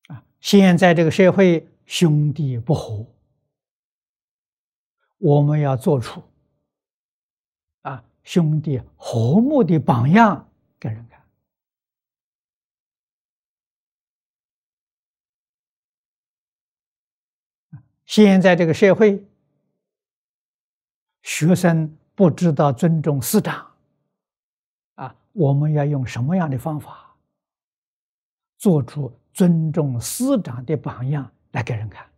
现在这个社会兄弟不和，我们要做出兄弟和睦的榜样给人看。现在这个社会，学生不知道尊重师长，我们要用什么样的方法，做出尊重师长的榜样来给人看？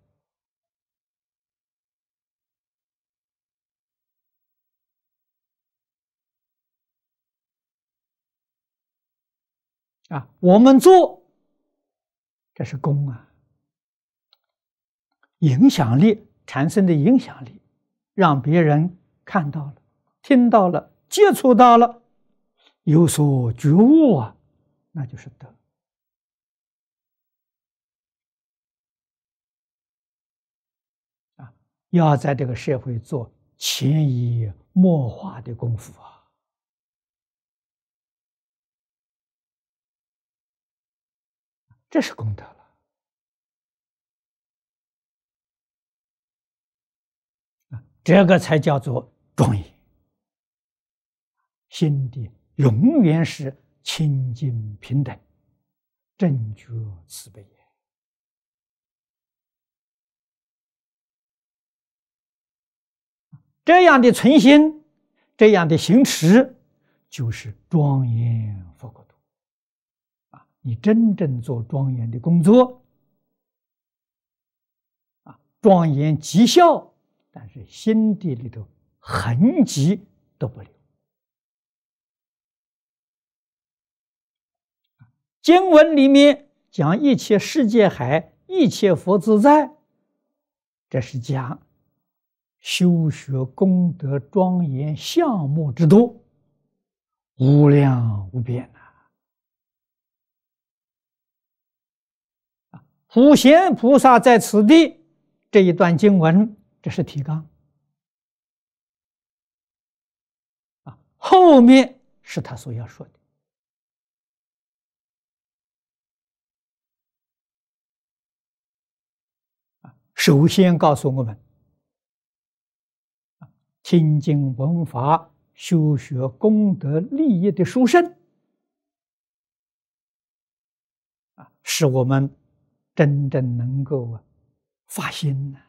我们做，这是功啊，影响力产生的影响力，让别人看到了、听到了、接触到了，有所觉悟那就是德。要在这个社会做潜移默化的功夫这是功德了。这个才叫做庄严，心地永远是清净平等、正觉慈悲。这样的存心，这样的行持，就是庄严佛国土。你真正做庄严的工作，庄严绩效，但是心地里头痕迹都不留。经文里面讲一切世界海，一切佛自在，这是讲修学功德庄严项目之多，无量无边普贤菩萨在此地这一段经文，这是提纲后面是他所要说的。首先告诉我们，听经闻法、修学功德利益的殊胜，使我们真正能够发心